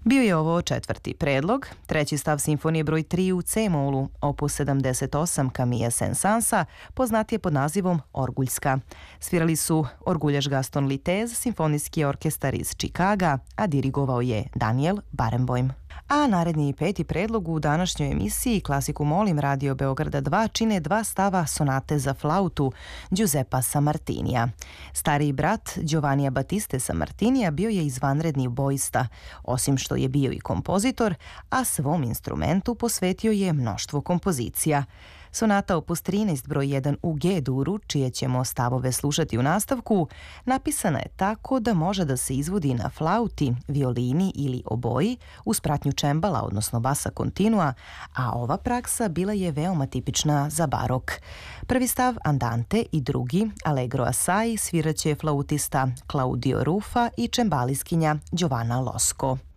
Bio je ovo četvrti predlog, treći stav simfonije broj 3 u C-molu, opus 78 Camille Saint-Sansa, poznat je pod nazivom Orguljska. Svirali su orguljaš Gaston Litez, simfonijski orkestar iz Čikaga, a dirigovao je Daniel Barenboim. A naredni peti predlog u današnjoj emisiji Klasiku molim Radio Beograda 2 čine dva stava sonate za flautu Giuseppa Sammartinija. Stariji brat Giovannija Battiste Sammartinija bio je izvanredni boista, osim što je bio i kompozitor, a svom instrumentu posvetio je mnoštvo kompozicija. Sonata opus 13 broj 1 u G-duru, čije ćemo stavove slušati u nastavku, napisana je tako da može da se izvodi na flauti, violini ili oboji uz pratnju čembala, odnosno basa kontinua, a ova praksa bila je veoma tipična za barok. Prvi stav Andante i drugi Allegro assai sviraće flautista Claudio Rufa i čembaliskinja Giovanna Losco.